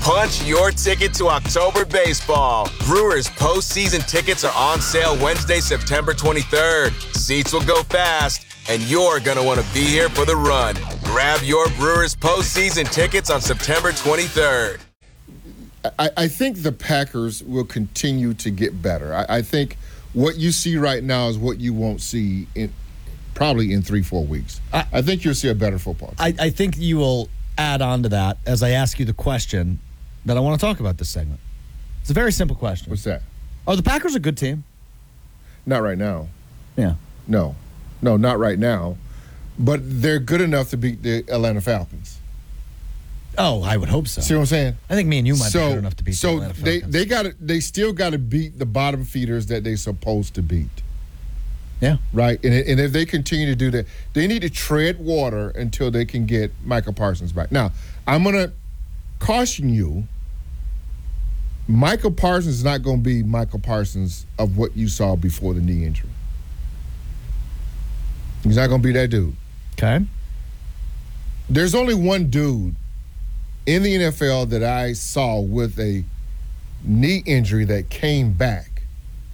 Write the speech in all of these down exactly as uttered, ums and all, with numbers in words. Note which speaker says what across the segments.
Speaker 1: Punch your ticket to October baseball. Brewers postseason tickets are on sale Wednesday, September twenty-third. Seats will go fast, and you're going to want to be here for the run. Grab your Brewers postseason tickets on September twenty-third.
Speaker 2: I, I think the Packers will continue to get better. I, I think what you see right now is what you won't see in probably in three, four weeks. I, I think you'll see a better football team.
Speaker 3: I, I think you will add on to that as I ask you the question that I want to talk about this segment. It's a very simple question.
Speaker 2: What's that?
Speaker 3: Are the Packers a good team?
Speaker 2: Not right now.
Speaker 3: Yeah.
Speaker 2: No. No, not right now. But they're good enough to beat the Atlanta Falcons.
Speaker 3: Oh, I would hope so.
Speaker 2: See what I'm saying?
Speaker 3: I think me and you might
Speaker 2: so,
Speaker 3: be good enough to beat
Speaker 2: so
Speaker 3: the Atlanta Falcons.
Speaker 2: So they, they, gotta, they still got to beat the bottom feeders that they're supposed to beat.
Speaker 3: Yeah.
Speaker 2: Right? And, and if they continue to do that, they need to tread water until they can get Micah Parsons back. Now, I'm going to caution you, Micah Parsons is not going to be Micah Parsons of what you saw before the knee injury. He's not going to be that dude.
Speaker 3: Okay.
Speaker 2: There's only one dude in the N F L that I saw with a knee injury that came back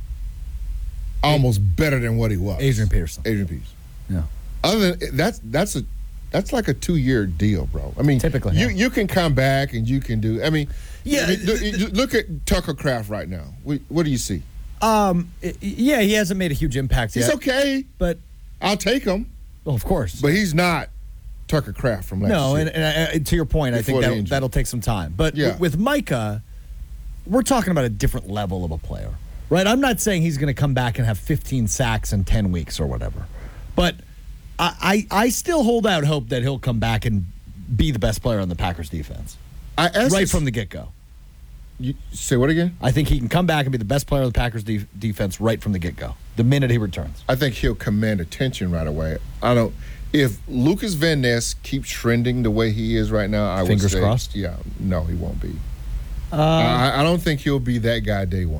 Speaker 2: almost better than what he was.
Speaker 3: Adrian Peterson.
Speaker 2: Adrian Peterson.
Speaker 3: Yeah.
Speaker 2: Other than that's that's a that's like a two-year deal, bro. I mean,
Speaker 3: typically,
Speaker 2: you
Speaker 3: yeah.
Speaker 2: you can come back and you can do. I mean,
Speaker 3: yeah.
Speaker 2: I mean, look, look at Tucker Kraft right now. What, what do you see?
Speaker 3: Um. Yeah, he hasn't made a huge impact
Speaker 2: He's
Speaker 3: yet.
Speaker 2: He's okay,
Speaker 3: but
Speaker 2: I'll take him.
Speaker 3: Well, of course,
Speaker 2: but he's not Tucker Kraft from last
Speaker 3: no,
Speaker 2: year.
Speaker 3: No, and, and, and to your point, I think that'll, that'll take some time. But
Speaker 2: yeah.
Speaker 3: with, with Micah, we're talking about a different level of a player, right? I'm not saying he's going to come back and have fifteen sacks in ten weeks or whatever, but I, I I still hold out hope that he'll come back and be the best player on the Packers defense.
Speaker 2: I asked
Speaker 3: right
Speaker 2: this,
Speaker 3: from the get-go.
Speaker 2: You say what again?
Speaker 3: I think he can come back and be the best player on the Packers de- defense right from the get-go, the minute he returns.
Speaker 2: I think he'll command attention right away. I don't. If Lucas Van Ness keeps trending the way he is right now, I
Speaker 3: Fingers
Speaker 2: would say,
Speaker 3: crossed.
Speaker 2: Yeah, no, he won't be.
Speaker 3: Uh,
Speaker 2: I, I don't think he'll be that guy day one.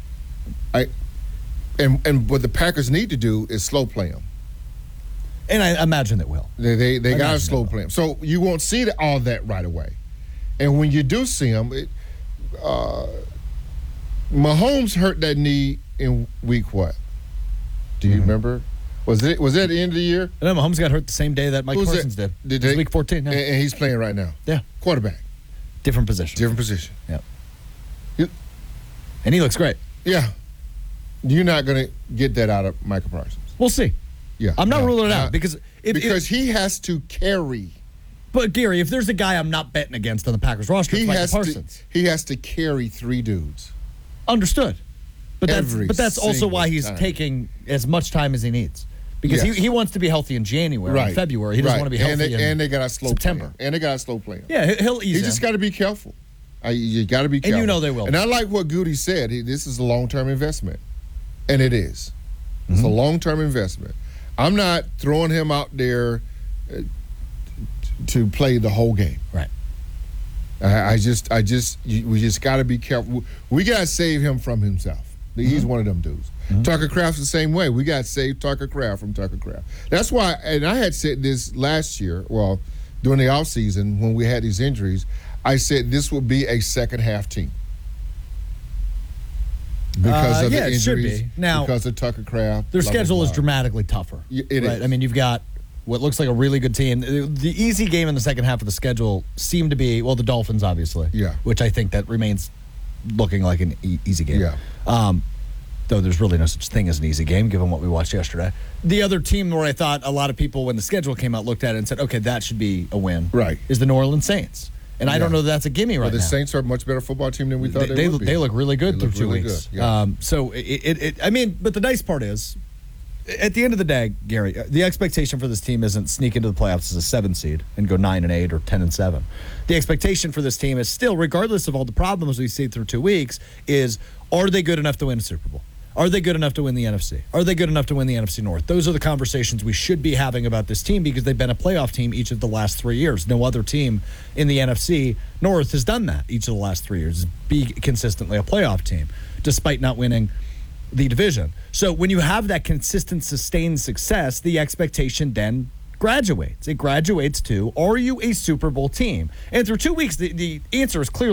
Speaker 2: I and and what the Packers need to do is slow play him.
Speaker 3: And I imagine it will.
Speaker 2: They they, they got to slow
Speaker 3: will.
Speaker 2: play him, so you won't see the, all that right away. And when you do see him, it, uh, Mahomes hurt that knee in week what? Do you mm-hmm. remember? Was it was it at the end of the year?
Speaker 3: No, Mahomes got hurt the same day that Mike
Speaker 2: Who's
Speaker 3: Parsons
Speaker 2: that?
Speaker 3: did.
Speaker 2: Did
Speaker 3: it was
Speaker 2: they,
Speaker 3: week fourteen. Yeah.
Speaker 2: And, and he's playing right now.
Speaker 3: Yeah.
Speaker 2: Quarterback.
Speaker 3: Different position.
Speaker 2: Different position.
Speaker 3: Yep.
Speaker 2: You,
Speaker 3: and he looks great.
Speaker 2: Yeah. You're not going to get that out of Micah Parsons.
Speaker 3: We'll see.
Speaker 2: Yeah.
Speaker 3: I'm not
Speaker 2: no,
Speaker 3: ruling it out
Speaker 2: not,
Speaker 3: because if,
Speaker 2: because
Speaker 3: if,
Speaker 2: he has to carry.
Speaker 3: But Gary, if there's a guy I'm not betting against on the Packers roster,
Speaker 2: he
Speaker 3: it's Micah
Speaker 2: has
Speaker 3: Parsons.
Speaker 2: To, he has to carry three dudes.
Speaker 3: Understood. But that's
Speaker 2: Every
Speaker 3: but that's also why he's
Speaker 2: time.
Speaker 3: taking as much time as he needs. Because
Speaker 2: yes.
Speaker 3: he, he wants to be healthy in January,
Speaker 2: right.
Speaker 3: in February. He doesn't
Speaker 2: right.
Speaker 3: want to be healthy
Speaker 2: and they,
Speaker 3: in
Speaker 2: and they got a slow
Speaker 3: September.
Speaker 2: Play. And they got a slow play.
Speaker 3: Yeah, he'll ease
Speaker 2: He just got to be careful. I, you got to be careful.
Speaker 3: And you know they will.
Speaker 2: And I like what Goody said. He, this is a long-term investment. And it is. Mm-hmm. It's a long-term investment. I'm not throwing him out there uh, to play the whole game.
Speaker 3: Right.
Speaker 2: I, I just, I just, you, we just got to be careful. We got to save him from himself. He's mm-hmm. one of them dudes. Mm-hmm. Tucker Kraft's the same way. We got to save Tucker Kraft from Tucker Kraft. That's why, and I had said this last year, well, during the offseason when we had these injuries, I said this would be a second-half team. Because
Speaker 3: uh,
Speaker 2: of
Speaker 3: yeah,
Speaker 2: the
Speaker 3: it should
Speaker 2: injuries,
Speaker 3: be. Now,
Speaker 2: because of Tucker Kraft.
Speaker 3: Their
Speaker 2: blah,
Speaker 3: schedule
Speaker 2: blah, blah.
Speaker 3: is dramatically tougher.
Speaker 2: It
Speaker 3: right?
Speaker 2: is.
Speaker 3: I mean, you've got what looks like a really good team. The easy game in the second half of the schedule seemed to be, well, the Dolphins, obviously.
Speaker 2: Yeah.
Speaker 3: Which I think that remains looking like an e- easy game.
Speaker 2: Yeah.
Speaker 3: Um, though there's really no such thing as an easy game, given what we watched yesterday. The other team where I thought a lot of people, when the schedule came out, looked at it and said, okay, that should be a win,
Speaker 2: right,
Speaker 3: is the New Orleans Saints. And yeah. I don't know that that's a gimme right
Speaker 2: well, the
Speaker 3: now.
Speaker 2: The Saints are a much better football team than we thought
Speaker 3: they,
Speaker 2: they,
Speaker 3: they
Speaker 2: would be.
Speaker 3: They look really good
Speaker 2: they
Speaker 3: through
Speaker 2: look
Speaker 3: two
Speaker 2: really
Speaker 3: weeks.
Speaker 2: Good. Yeah.
Speaker 3: Um, so, it, it, it, I mean, but the nice part is, at the end of the day, Gary, the expectation for this team isn't sneak into the playoffs as a seven seed and go nine and eight or ten and seven. The expectation for this team is still, regardless of all the problems we see through two weeks, is are they good enough to win a Super Bowl? Are they good enough to win the N F C? Are they good enough to win the N F C North? Those are the conversations we should be having about this team because they've been a playoff team each of the last three years. No other team in the N F C North has done that each of the last three years, be consistently a playoff team, despite not winning the division. So when you have that consistent, sustained success, the expectation then graduates. It graduates to, are you a Super Bowl team? And through two weeks, the, the answer is clearly